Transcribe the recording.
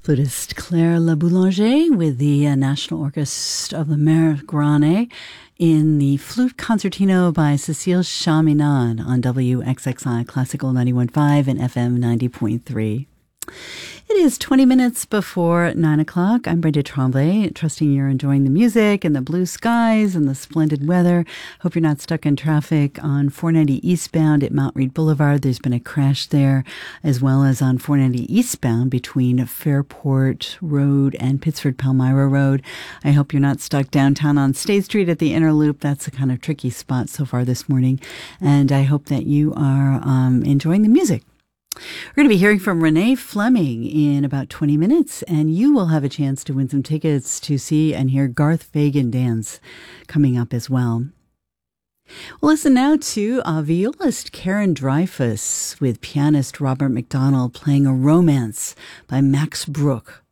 Flutist Claire Le Boulanger with the National Orchestra of the Mer Grane in the Flute Concertino by Cécile Chaminade on WXXI Classical 91.5 and FM 90.3. It is 20 minutes before 9 o'clock. I'm Brenda Tremblay, trusting you're enjoying the music and the blue skies and the splendid weather. Hope you're not stuck in traffic on 490 eastbound at Mount Read Boulevard. There's been a crash there, as well as on 490 eastbound between Fairport Road and Pittsford Palmyra Road. I hope you're not stuck downtown on State Street at the Inner Loop. That's a kind of tricky spot so far this morning. And I hope that you are enjoying the music. We're going to be hearing from Renee Fleming in about 20 minutes, and you will have a chance to win some tickets to see and hear Garth Fagan dance coming up as well. We'll listen now to violist Karen Dreyfus with pianist Robert McDonald playing a romance by Max Bruch.